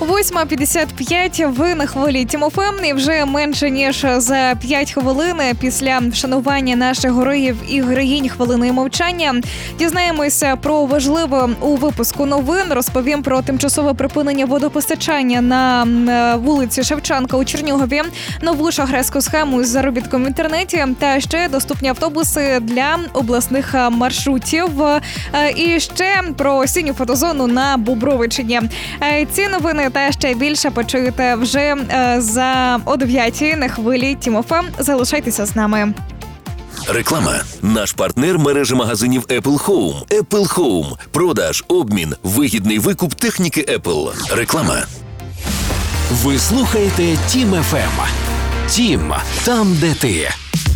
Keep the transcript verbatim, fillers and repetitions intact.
восьма п'ятдесят п'ять, ви на хвилі Тім еф ем, і вже менше ніж за п'ять хвилин після вшанування наших героїв і героїнь хвилиною мовчання дізнаємося про важливе у випуску новин, розповім про тимчасове припинення водопостачання на вулиці Шевченка у Чернігові, нову шахрайську схему з заробітком в інтернеті та ще доступні автобуси для обласних маршрутів. І ще про осінню фотозону на Бобровичині. Ці новини та ще більше почуєте вже за о дев'ятій на хвилі Тім еф ем. Залишайтеся з нами. Реклама. Наш партнер – мережа магазинів Apple Home. Apple Home. Продаж, обмін, вигідний викуп техніки Apple. Реклама. Ви слухаєте Тім еф ем. Тім – там, де ти.